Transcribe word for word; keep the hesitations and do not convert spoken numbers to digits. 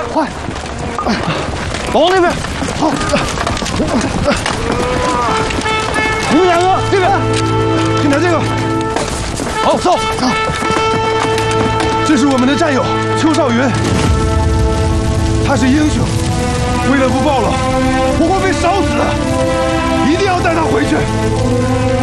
快，往那边。好，你们两个这边，先拿这个。好，走走。这是我们的战友邱少云，他是英雄，为了不报了，我会被烧死的，一定要带他回去。